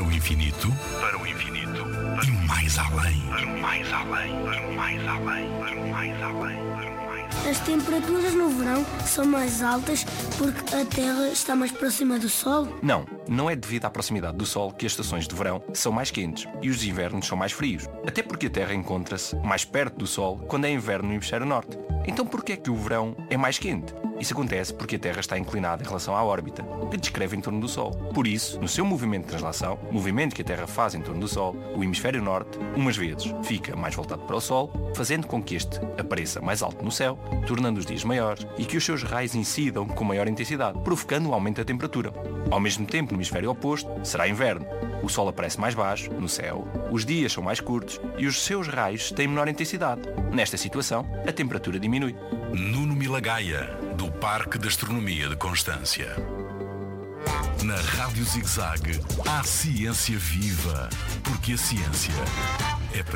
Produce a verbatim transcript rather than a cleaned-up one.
o infinito, para o infinito, e mais além, para o mais além, para o mais além, para o mais além, para o mais além. As temperaturas no verão são mais altas porque a Terra está mais próxima do Sol? Não, não é devido à proximidade do Sol que as estações de verão são mais quentes e os invernos são mais frios. Até porque a Terra encontra-se mais perto do Sol quando é inverno no hemisfério norte. Então porquê é que o verão é mais quente? Isso acontece porque a Terra está inclinada em relação à órbita, que descreve em torno do Sol. Por isso, no seu movimento de translação, movimento que a Terra faz em torno do Sol, o hemisfério norte, umas vezes, fica mais voltado para o Sol, fazendo com que este apareça mais alto no céu, tornando os dias maiores e que os seus raios incidam com maior intensidade, provocando um aumento da temperatura. Ao mesmo tempo, no hemisfério oposto, será inverno. O Sol aparece mais baixo, no céu, os dias são mais curtos e os seus raios têm menor intensidade. Nesta situação, a temperatura diminui. Nuno Milagaya, do Parque de Astronomia de Constância. Na Rádio Zig-Zag, há ciência viva, porque a ciência